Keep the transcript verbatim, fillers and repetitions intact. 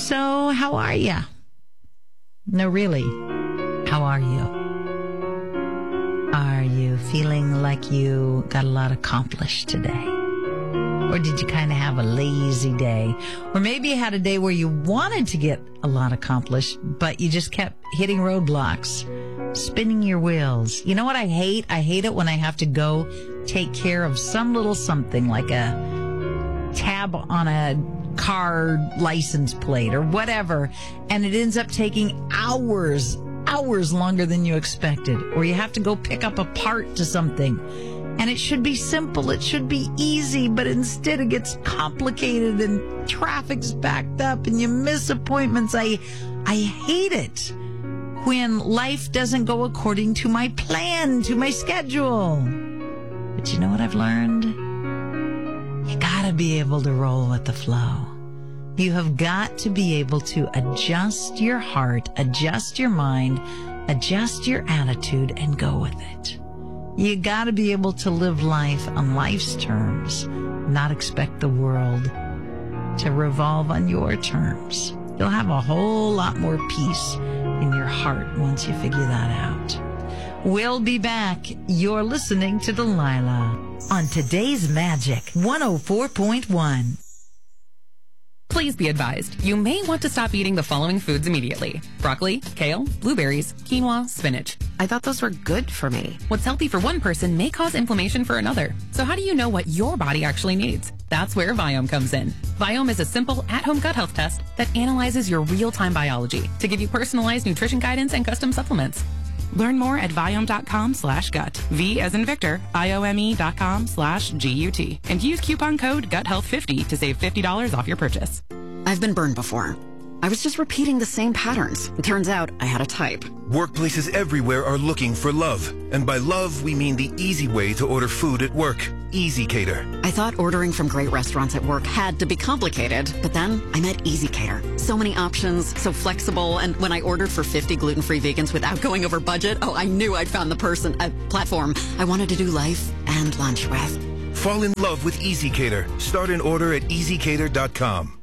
So, how are you? No, really. How are you? Are you feeling like you got a lot accomplished today? Or did you kind of have a lazy day? Or maybe you had a day where you wanted to get a lot accomplished, but you just kept hitting roadblocks, spinning your wheels. You know what I hate? I hate it when I have to go take care of some little something like a tab on a car license plate or whatever, and it ends up taking hours, hours longer than you expected. Or you have to go pick up a part to something. And it should be simple. It should be easy, but instead it gets complicated and traffic's backed up and you miss appointments. I, I hate it when life doesn't go according to my plan, to my schedule. But you know what I've learned? You gotta be able to roll with the flow. You have got to be able to adjust your heart, adjust your mind, adjust your attitude, and go with it. You got to be able to live life on life's terms, not expect the world to revolve on your terms. You'll have a whole lot more peace in your heart once you figure that out. We'll be back. You're listening to Delilah on Today's Magic one oh four point one. Please be advised, you may want to stop eating the following foods immediately. Broccoli, kale, blueberries, quinoa, spinach. I thought those were good for me. What's healthy for one person may cause inflammation for another. So how do you know what your body actually needs? That's where Viome comes in. Viome is a simple at-home gut health test that analyzes your real-time biology to give you personalized nutrition guidance and custom supplements. Learn more at Viome.com slash gut. V as in Victor, I-O-M-E dot com slash G-U-T. And use coupon code gut health fifty to save fifty dollars off your purchase. I've been burned before. I was just repeating the same patterns. It turns out I had a type. Workplaces everywhere are looking for love. And by love, we mean the easy way to order food at work. EasyCater. I thought ordering from great restaurants at work had to be complicated, but then I met EasyCater. So many options, so flexible, and when I ordered for fifty gluten-free vegans without going over budget, oh, I knew I'd found the person, a platform I wanted to do life and lunch with. Fall in love with EasyCater. Start an order at easy cater dot com.